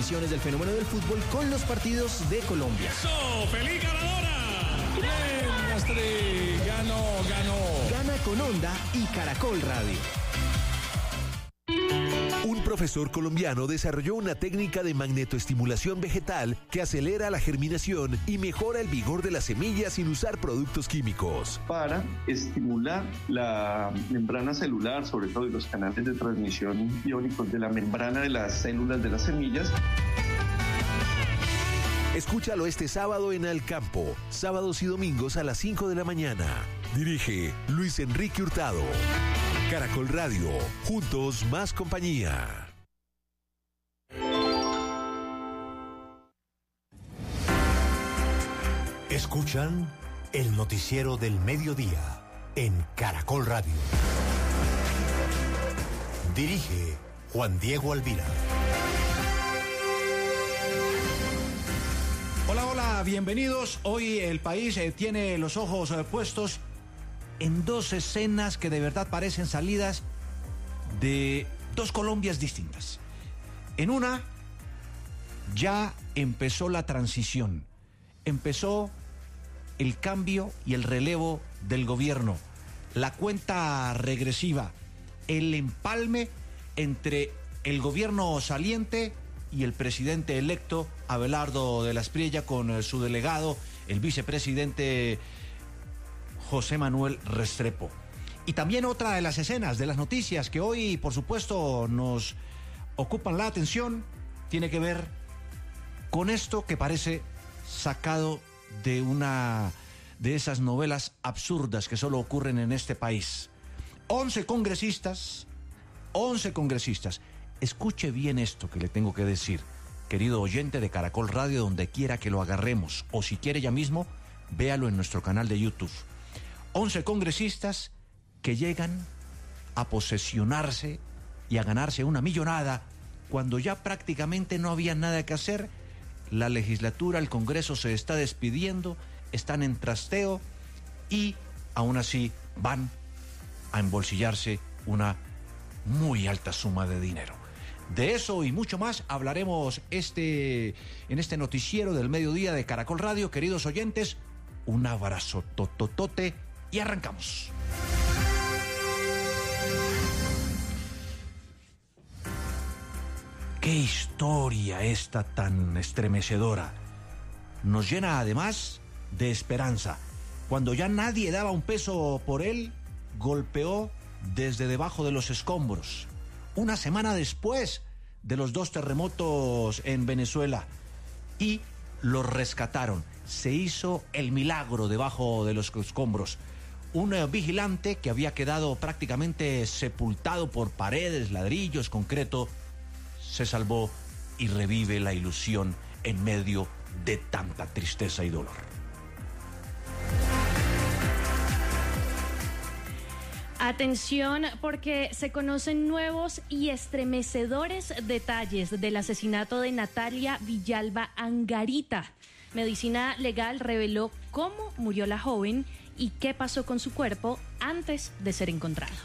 transmisiones del fenómeno del fútbol con los partidos de Colombia. ¡Eso! ¡Feliz ganadora! ¡Bien, Astrid! ¡Ganó! Gana con Onda y Caracol Radio. Un profesor colombiano desarrolló una técnica de magnetoestimulación vegetal que acelera la germinación y mejora el vigor de las semillas sin usar productos químicos. Para estimular la membrana celular, sobre todo los canales de transmisión iónicos de la membrana de las células de las semillas. Escúchalo este sábado en Al Campo, sábados y domingos a las 5 de la mañana. Dirige Luis Enrique Hurtado. Caracol Radio, juntos más compañía. Escuchan el noticiero del mediodía en Caracol Radio. Dirige Juan Diego Alvira. Hola, bienvenidos. Hoy el país tiene los ojos puestos en dos escenas que de verdad parecen salidas de dos Colombias distintas. En una, ya empezó la transición, empezó el cambio y el relevo del gobierno, la cuenta regresiva, el empalme entre el gobierno saliente y el presidente electo Abelardo de la Espriella con su delegado, el vicepresidente José Manuel Restrepo. Y también otra de las escenas de las noticias que hoy, por supuesto, nos ocupan la atención, tiene que ver con esto que parece sacado de una de esas novelas absurdas que solo ocurren en este país. 11 congresistas, escuche bien esto que le tengo que decir, querido oyente de Caracol Radio, donde quiera que lo agarremos, o si quiere ya mismo, véalo en nuestro canal de YouTube. 11 congresistas que llegan a posesionarse y a ganarse una millonada cuando ya prácticamente no había nada que hacer. La legislatura, el Congreso se está despidiendo, están en trasteo y aún así van a embolsillarse una muy alta suma de dinero. De eso y mucho más hablaremos en este noticiero del mediodía de Caracol Radio. Queridos oyentes, un abrazo tototote y arrancamos. Qué historia esta tan estremecedora. Nos llena además de esperanza. Cuando ya nadie daba un peso por él, golpeó desde debajo de los escombros. Una semana después de los 2 terremotos en Venezuela. Y los rescataron. Se hizo el milagro debajo de los escombros. Un vigilante que había quedado prácticamente sepultado por paredes, ladrillos, concreto, se salvó y revive la ilusión en medio de tanta tristeza y dolor. Atención, porque se conocen nuevos y estremecedores detalles del asesinato de Natalia Villalba Angarita. Medicina Legal reveló cómo murió la joven y qué pasó con su cuerpo antes de ser encontrado.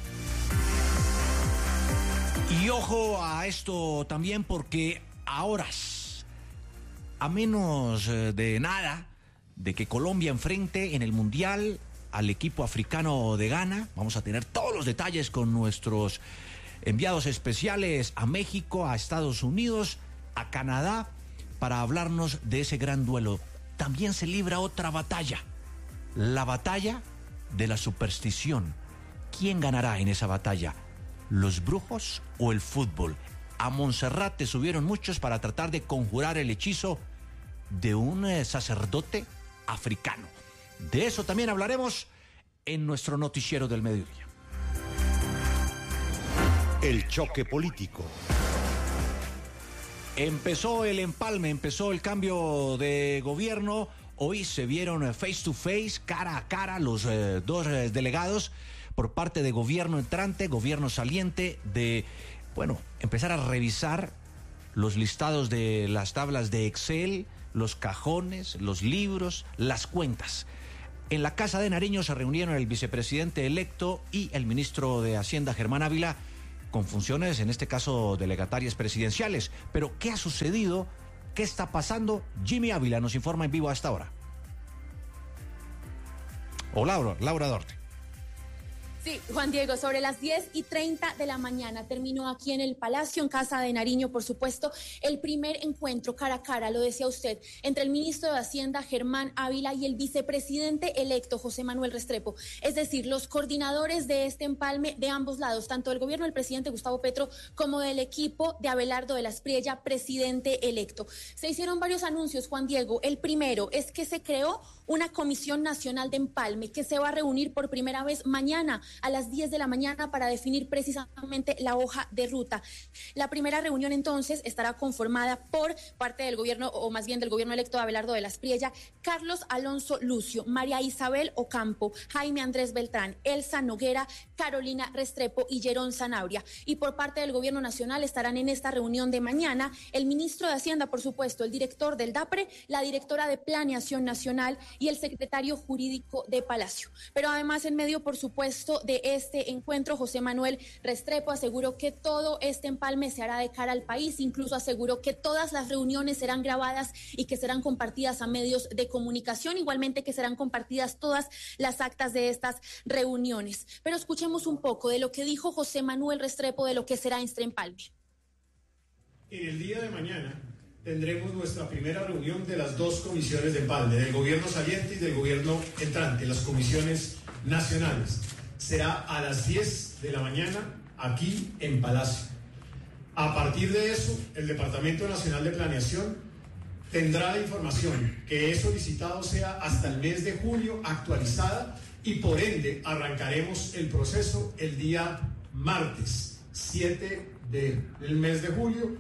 Y ojo a esto también, porque a horas, a menos de nada, de que Colombia enfrente en el Mundial al equipo africano de Ghana, vamos a tener todos los detalles con nuestros enviados especiales a México, a Estados Unidos, a Canadá, para hablarnos de ese gran duelo. También se libra otra batalla, la batalla de la superstición. ¿Quién ganará en esa batalla? ¿Los brujos o el fútbol? A Monserrate subieron muchos para tratar de conjurar el hechizo de un sacerdote africano. De eso también hablaremos en nuestro noticiero del mediodía. El choque político. Empezó el empalme, empezó el cambio de gobierno. Hoy se vieron face to face, cara a cara, los dos delegados por parte de gobierno entrante, gobierno saliente, de, empezar a revisar los listados de las tablas de Excel, los cajones, los libros, las cuentas. En la Casa de Nariño se reunieron el vicepresidente electo y el ministro de Hacienda, Germán Ávila, con funciones, en este caso, delegatarias presidenciales. Pero, ¿qué ha sucedido? ¿Qué está pasando? Jimmy Ávila nos informa en vivo a esta hora. O Laura Duarte. Sí, Juan Diego, sobre las 10:30 de la mañana terminó aquí en el Palacio, en Casa de Nariño, por supuesto, el primer encuentro cara a cara, lo decía usted, entre el ministro de Hacienda, Germán Ávila, y el vicepresidente electo, José Manuel Restrepo. Es decir, los coordinadores de este empalme de ambos lados, tanto del gobierno del presidente Gustavo Petro como del equipo de Abelardo de la Espriella, presidente electo. Se hicieron varios anuncios, Juan Diego. El primero es que se creó una Comisión Nacional de Empalme que se va a reunir por primera vez mañana a las 10 de la mañana para definir precisamente la hoja de ruta. La primera reunión entonces estará conformada por parte del gobierno, o más bien del gobierno electo de Abelardo de la Espriella, Carlos Alonso Lucio, María Isabel Ocampo, Jaime Andrés Beltrán, Elsa Noguera, Carolina Restrepo y Jerón Sanabria. Y por parte del gobierno nacional estarán en esta reunión de mañana el ministro de Hacienda, por supuesto, el director del DAPRE, la directora de Planeación Nacional y el secretario jurídico de Palacio. Pero además, en medio, por supuesto, de este encuentro, José Manuel Restrepo aseguró que todo este empalme se hará de cara al país, incluso aseguró que todas las reuniones serán grabadas y que serán compartidas a medios de comunicación, igualmente que serán compartidas todas las actas de estas reuniones. Pero escuchemos un poco de lo que dijo José Manuel Restrepo de lo que será este empalme. En el día de mañana tendremos nuestra primera reunión de las dos comisiones de empalme, del gobierno saliente y del gobierno entrante, las comisiones nacionales. Será a las 10 de la mañana aquí en Palacio. A partir de eso, el Departamento Nacional de Planeación tendrá la información que he solicitado sea hasta el mes de julio actualizada y por ende arrancaremos el proceso el día martes 7 del mes de julio.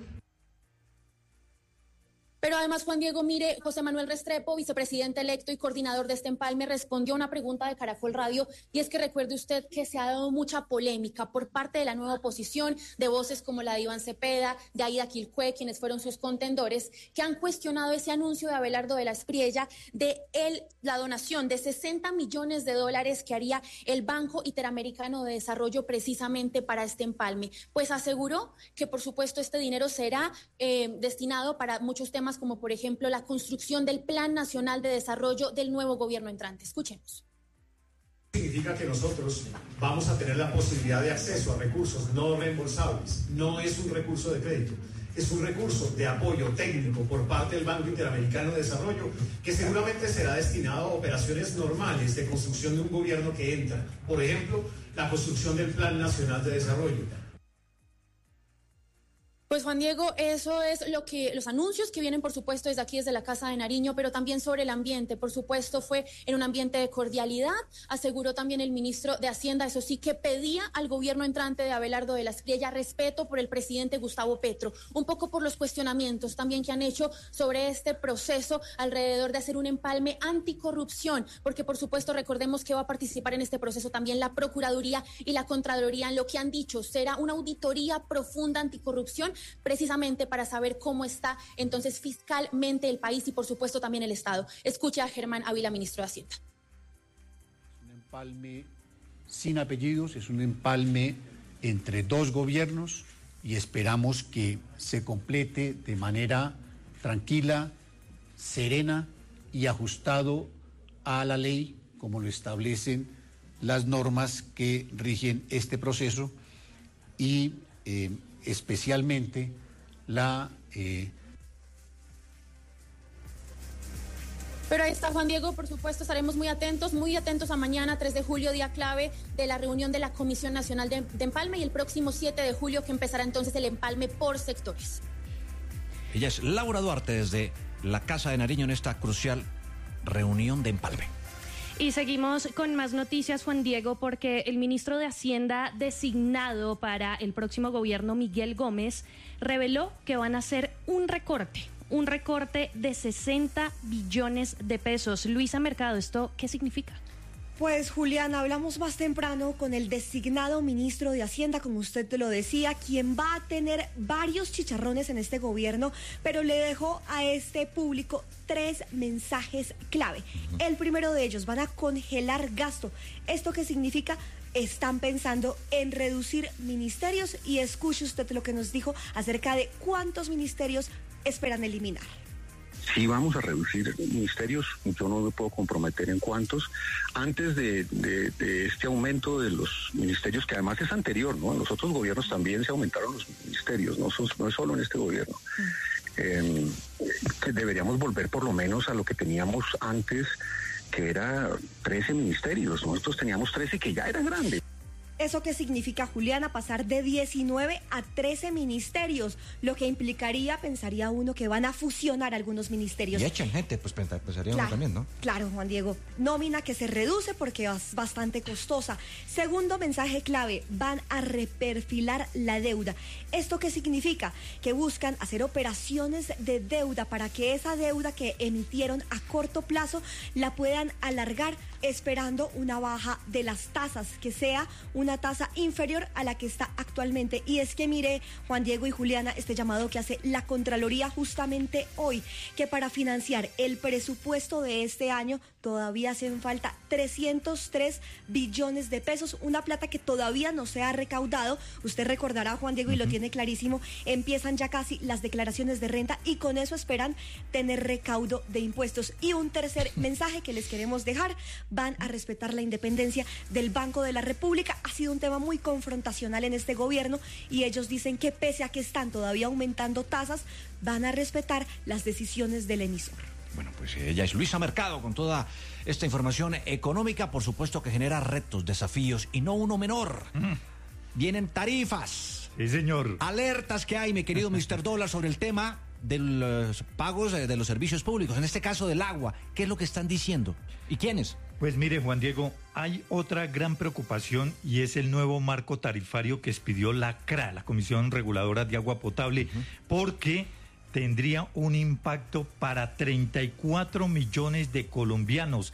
Pero además, Juan Diego, mire, José Manuel Restrepo, vicepresidente electo y coordinador de este empalme, respondió a una pregunta de Caracol Radio, y es que recuerde usted que se ha dado mucha polémica por parte de la nueva oposición, de voces como la de Iván Cepeda, de Aida Quilcue, quienes fueron sus contendores, que han cuestionado ese anuncio de Abelardo de la Espriella de la donación de $60 millones que haría el Banco Interamericano de Desarrollo precisamente para este empalme. Pues aseguró que, por supuesto, este dinero será destinado para muchos temas, como por ejemplo la construcción del Plan Nacional de Desarrollo del nuevo gobierno entrante. Escuchemos. Significa que nosotros vamos a tener la posibilidad de acceso a recursos no reembolsables. No es un recurso de crédito, es un recurso de apoyo técnico por parte del Banco Interamericano de Desarrollo, que seguramente será destinado a operaciones normales de construcción de un gobierno que entra. Por ejemplo, la construcción del Plan Nacional de Desarrollo. Pues Juan Diego, eso es lo que los anuncios que vienen, por supuesto, desde aquí, desde la Casa de Nariño, pero también sobre el ambiente. Por supuesto, fue en un ambiente de cordialidad. Aseguró también el ministro de Hacienda, eso sí, que pedía al gobierno entrante de Abelardo de la Espriella respeto por el presidente Gustavo Petro, un poco por los cuestionamientos también que han hecho sobre este proceso alrededor de hacer un empalme anticorrupción, porque por supuesto recordemos que va a participar en este proceso también la Procuraduría y la Contraloría, en lo que han dicho será una auditoría profunda anticorrupción, precisamente para saber cómo está entonces fiscalmente el país y por supuesto también el Estado. Escucha a Germán Ávila, ministro de Hacienda. Un empalme sin apellidos, es un empalme entre dos gobiernos y esperamos que se complete de manera tranquila, serena y ajustado a la ley, como lo establecen las normas que rigen este proceso y especialmente Pero ahí está, Juan Diego, por supuesto estaremos muy atentos a mañana, 3 de julio, día clave de la reunión de la Comisión Nacional de Empalme, y el próximo 7 de julio que empezará entonces el empalme por sectores. Ella es Laura Duarte desde la Casa de Nariño en esta crucial reunión de empalme. Y seguimos con más noticias, Juan Diego, porque el ministro de Hacienda designado para el próximo gobierno, Miguel Gómez, reveló que van a hacer un recorte de 60 billones de pesos. Luisa Mercado, ¿esto qué significa? Pues Julián, hablamos más temprano con el designado ministro de Hacienda, como usted lo decía, quien va a tener varios chicharrones en este gobierno, pero le dejó a este público 3 mensajes clave. El primero de ellos, van a congelar gasto. ¿Esto qué significa? Están pensando en reducir ministerios y escuche usted lo que nos dijo acerca de cuántos ministerios esperan eliminar. Sí, vamos a reducir ministerios, yo no me puedo comprometer en cuántos. Antes de este aumento de los ministerios, que además es anterior, ¿no? En los otros gobiernos también se aumentaron los ministerios, no es solo en este gobierno. Que deberíamos volver por lo menos a lo que teníamos antes, que era 13 ministerios. Nosotros teníamos 13 que ya eran grandes. ¿Eso qué significa, Juliana? Pasar de 19 a 13 ministerios, lo que implicaría, pensaría uno, que van a fusionar algunos ministerios. Y echan gente, pues pensaría uno también, ¿no? Claro, Juan Diego. Nómina que se reduce porque es bastante costosa. Segundo mensaje clave, van a reperfilar la deuda. ¿Esto qué significa? Que buscan hacer operaciones de deuda para que esa deuda que emitieron a corto plazo la puedan alargar, esperando una baja de las tasas, que sea una tasa inferior a la que está actualmente. Y es que mire, Juan Diego y Juliana, este llamado que hace la Contraloría justamente hoy, que para financiar el presupuesto de este año todavía hacen falta 303 billones de pesos, una plata que todavía no se ha recaudado. Usted recordará, Juan Diego, y lo tiene clarísimo, empiezan ya casi las declaraciones de renta y con eso esperan tener recaudo de impuestos. Y un tercer mensaje que les queremos dejar, van a respetar la independencia del Banco de la República. Ha sido un tema muy confrontacional en este gobierno y ellos dicen que pese a que están todavía aumentando tasas, van a respetar las decisiones del emisor. Bueno, pues ella es Luisa Mercado con toda esta información económica, por supuesto que genera retos, desafíos y no uno menor. Vienen tarifas. Sí, señor. Alertas que hay, mi querido Mr. Dólar, sobre el tema de los pagos de los servicios públicos, en este caso del agua. ¿Qué es lo que están diciendo? ¿Y quiénes? Pues mire, Juan Diego, hay otra gran preocupación y es el nuevo marco tarifario que expidió la CRA, la Comisión Reguladora de Agua Potable, porque tendría un impacto para 34 millones de colombianos,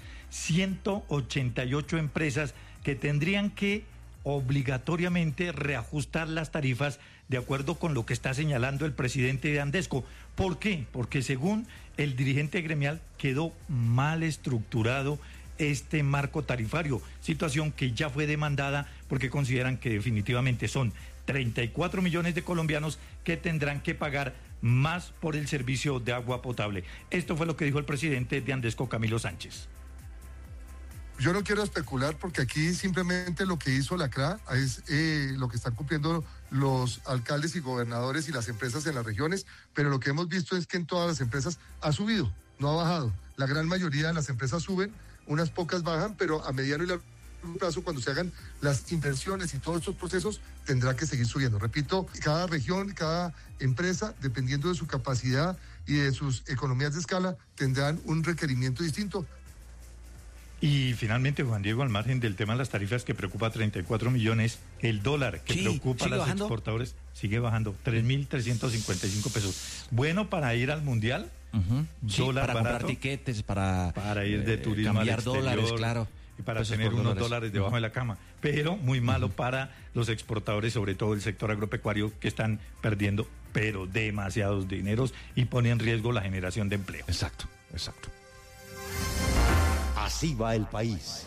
188 empresas que tendrían que obligatoriamente reajustar las tarifas de acuerdo con lo que está señalando el presidente de Andesco. ¿Por qué? Porque según el dirigente gremial quedó mal estructurado este marco tarifario, situación que ya fue demandada porque consideran que definitivamente son 34 millones de colombianos que tendrán que pagar más por el servicio de agua potable. Esto fue lo que dijo el presidente de Andesco, Camilo Sánchez. Yo no quiero especular porque aquí simplemente lo que hizo la CRA es lo que están cumpliendo los alcaldes y gobernadores y las empresas en las regiones, pero lo que hemos visto es que en todas las empresas ha subido, no ha bajado. La gran mayoría de las empresas suben, unas pocas bajan, pero a mediano y largo plazo, cuando se hagan las inversiones y todos estos procesos, tendrá que seguir subiendo. Repito, cada región, cada empresa, dependiendo de su capacidad y de sus economías de escala, tendrán un requerimiento distinto. Y finalmente, Juan Diego, al margen del tema de las tarifas que preocupa a 34 millones, el dólar que preocupa a los exportadores sigue bajando, 3.355 pesos. Bueno para ir al Mundial, dólar para barato, comprar tiquetes, para ir de turismo cambiar al exterior, dólares, claro. Y para tener unos dólares debajo de la cama. Pero muy malo para los exportadores, sobre todo el sector agropecuario, que están perdiendo, pero demasiados dineros y pone en riesgo la generación de empleo. Exacto, exacto. Así va el país.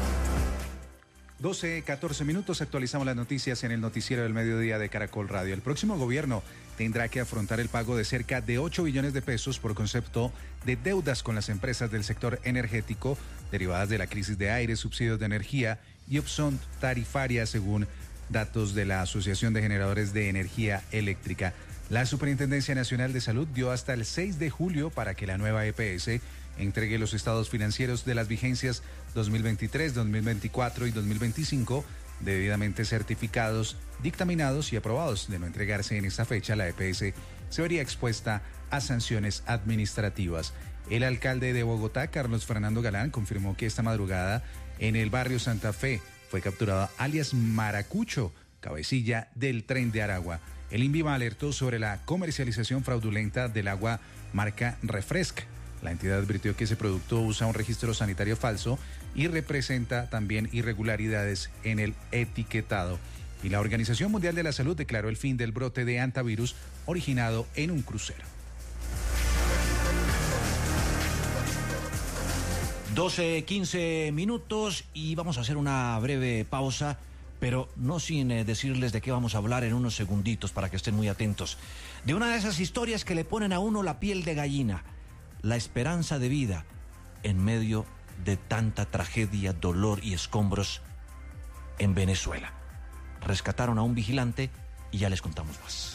12:14 minutos, actualizamos las noticias en el noticiero del mediodía de Caracol Radio. El próximo gobierno tendrá que afrontar el pago de cerca de 8 billones de pesos por concepto de deudas con las empresas del sector energético derivadas de la crisis de aire, subsidios de energía y opción tarifaria, según datos de la Asociación de Generadores de Energía Eléctrica. La Superintendencia Nacional de Salud dio hasta el 6 de julio para que la nueva EPS entregue los estados financieros de las vigencias 2023, 2024 y 2025 debidamente certificados, dictaminados y aprobados. De no entregarse en esta fecha, la EPS se vería expuesta a sanciones administrativas. El alcalde de Bogotá, Carlos Fernando Galán, confirmó que esta madrugada en el barrio Santa Fe fue capturado alias Maracucho, cabecilla del Tren de Aragua. El INVIMA alertó sobre la comercialización fraudulenta del agua marca Refresca, La entidad advirtió que ese producto usa un registro sanitario falso y representa también irregularidades en el etiquetado. Y la Organización Mundial de la Salud declaró el fin del brote de hantavirus originado en un crucero. 12:15 minutos y vamos a hacer una breve pausa, pero no sin decirles de qué vamos a hablar en unos segunditos para que estén muy atentos. De una de esas historias que le ponen a uno la piel de gallina, la esperanza de vida en medio de tanta tragedia, dolor y escombros en Venezuela. Rescataron a un vigilante y ya les contamos más.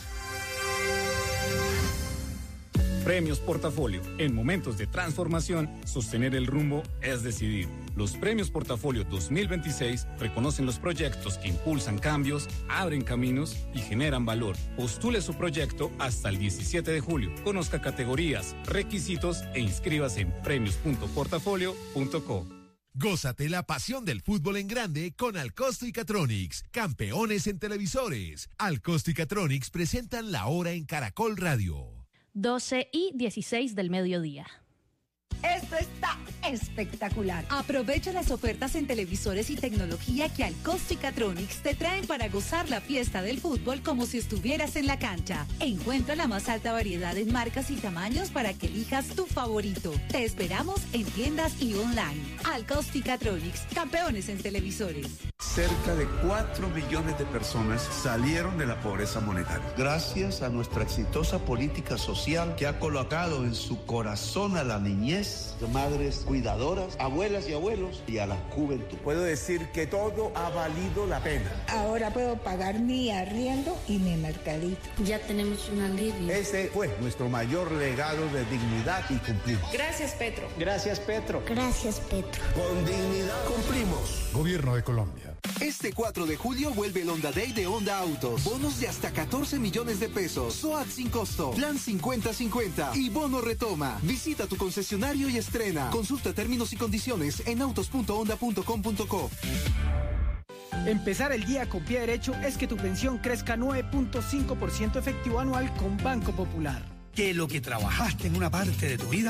Premios Portafolio. En momentos de transformación, sostener el rumbo es decidir. Los Premios Portafolio 2026 reconocen los proyectos que impulsan cambios, abren caminos y generan valor. Postule su proyecto hasta el 17 de julio. Conozca categorías, requisitos e inscríbase en premios.portafolio.co. Gózate la pasión del fútbol en grande con Alcosto y Catronics, campeones en televisores. Alcosto y Catronics presentan La Hora en Caracol Radio. 12:16 del mediodía. Esto está espectacular. Aprovecha las ofertas en televisores y tecnología que Alcosto y Catronics te traen para gozar la fiesta del fútbol como si estuvieras en la cancha. Encuentra la más alta variedad en marcas y tamaños para que elijas tu favorito. Te esperamos en tiendas y online. Alcosto y Catronics, campeones en televisores. Cerca de 4 millones de personas salieron de la pobreza monetaria. Gracias a nuestra exitosa política social que ha colocado en su corazón a la niñez, de madres cuidadoras, abuelas y abuelos y a la juventud. Puedo decir que todo ha valido la pena. Ahora puedo pagar mi arriendo y mi mercadito. Ya tenemos un alivio. Ese fue nuestro mayor legado de dignidad y cumplimos. Gracias, Petro. Gracias, Petro. Gracias, Petro. Con dignidad cumplimos. Gobierno de Colombia. Este 4 de julio vuelve el Honda Day de Honda Autos. Bonos de hasta 14 millones de pesos. SOAT sin costo. Plan 50-50. Y bono retoma. Visita tu concesionario y estrena. Consulta términos y condiciones en autos.honda.com.co. Empezar el día con pie derecho es que tu pensión crezca 9.5% efectivo anual con Banco Popular. Que lo que trabajaste en una parte de tu vida